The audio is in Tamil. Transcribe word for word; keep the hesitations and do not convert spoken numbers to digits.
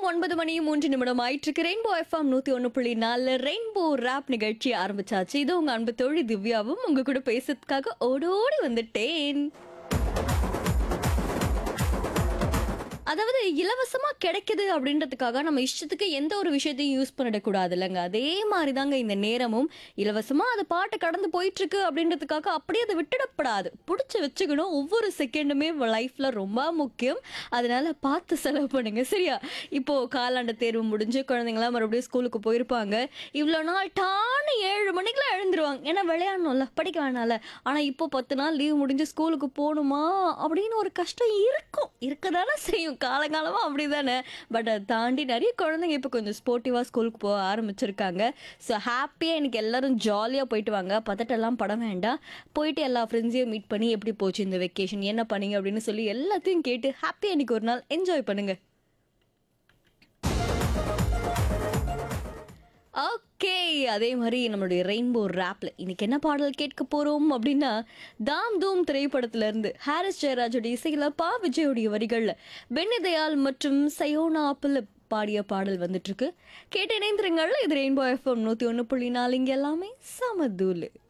ஒன்பது மணி மூன்று நிமிடம் ஆயிட்டு இருக்கு. ரெயின்போ எஃப்எம் நூத்தி ஒன்னு புள்ளி நாலு ரெயின்போ ராப் நிகழ்ச்சி ஆரம்பிச்சாச்சு. இது உங்க அன்பு தோழி திவ்யாவும் உங்க கூட பேசுறதுக்காக ஓடோடி வந்துட்டேன். அதாவது இலவசமா கிடைக்குது அப்படின்றதுக்காக நம்ம இஷ்டத்துக்கு எந்த ஒரு விஷயத்தையும் யூஸ் பண்ணிடக்கூடாது இல்லைங்க. அதே மாதிரி தாங்க இந்த நேரமும் இலவசமா அது பாட்டு கடந்து போயிட்டு இருக்கு அப்படின்றதுக்காக அப்படியே அதை விட்டுடப்படாது. பிடிச்சி வச்சுக்கணும். ஒவ்வொரு செகண்டுமே லைஃப்ல ரொம்ப முக்கியம். அதனால பார்த்து செலவு பண்ணுங்க, சரியா? இப்போ காலாண்டு தேர்வு முடிஞ்சு குழந்தைங்களாம் மறுபடியும் ஸ்கூலுக்கு போயிருப்பாங்க. இவ்வளோ நாள் டான்னு ஏழு மணிக்கெல்லாம் எழுந்துருவாங்க. ஏன்னா விளையாடணும்ல, படிக்க வேணாம்ல. ஆனா இப்போ பத்து நாள் லீவ் முடிஞ்சு ஸ்கூலுக்கு போகணுமா அப்படின்னு ஒரு கஷ்டம் இருக்கும். இருக்கதானே செய்யும். காலங்காலமா அப்படிதானே. பட் அதை தாண்டி நிறைய குழந்தைங்க இப்போ கொஞ்சம் ஸ்போர்ட்டிவா ஸ்கூலுக்கு போக ஆரம்பிச்சிருக்காங்க. ஸோ ஹாப்பியா எனக்கு எல்லாரும் ஜாலியா போயிட்டு வாங்க. பதட்டெல்லாம் பட வேண்டாம். போயிட்டு எல்லா ஃப்ரெண்ட்ஸையும் மீட் பண்ணி எப்படி போச்சு இந்த வெக்கேஷன், என்ன பண்ணீங்க அப்படின்னு சொல்லி எல்லாத்தையும் கேட்டு ஹாப்பியா இன்னைக்கு ஒரு நாள் என்ஜாய் பண்ணுங்க. ஓகே, அதே மாதிரி நம்மளுடைய ரெயின்போ ராப்ல இன்னைக்கு என்ன பாடல் கேட்க போறோம் அப்படின்னா, தாம் தூம் திரைப்படத்துல இருந்து ஹாரிஸ் ஜெயராஜோட இசையில பா விஜயோடைய வரிகள்ல பென்னி தயாள் மற்றும் சயோனா பிலிப் பாடிய பாடல் வந்துட்டு இருக்கு. கேட்டு இணைந்திருங்கள். இது ரெயின்போ எஃப்எம் நூத்தி ஒன்னு புள்ளி நாலு. இங்க எல்லாமே சமதூலு.